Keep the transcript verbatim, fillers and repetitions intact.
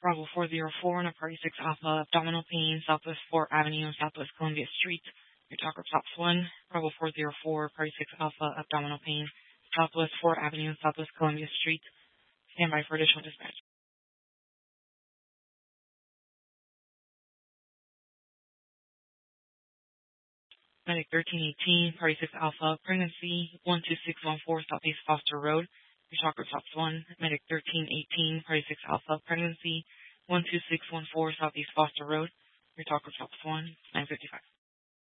Bravo four zero four on a Party six Alpha, abdominal pain, Southwest fourth Avenue, Southwest Columbia Street. Your talker stops one. Bravo four zero four, Party six Alpha, abdominal pain, Southwest fourth Avenue, Southwest Columbia Street. Stand by for additional dispatch. Medic thirteen eighteen, Party six Alpha, pregnancy, one two six one four, Southeast Foster Road. Your talker stops one. Medic thirteen eighteen, Party six Alpha, pregnancy, one two six one four, Southeast Foster Road. Your talker stops one, nine fifty-five.